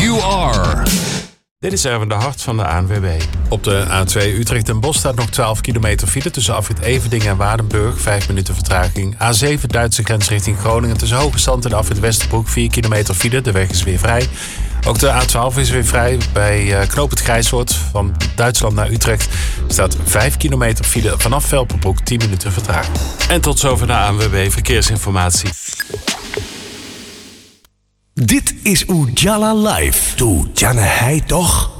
You are. Dit is Erwin de Hart van de ANWB. Op de A2 Utrecht en Bosch staat nog 12 kilometer file tussen afrit Everdingen en Waardenburg. 5 minuten vertraging. A7 Duitse grens richting Groningen tussen Hoogezand en afrit Westerbroek. 4 kilometer file, de weg is weer vrij. Ook de A12 is weer vrij. Bij Knoop het Grijshoort van Duitsland naar Utrecht staat 5 kilometer file vanaf Velperbroek. 10 minuten vertraging. En tot zover de ANWB Verkeersinformatie. Dit is Ujala Live. Doe Janne hij toch?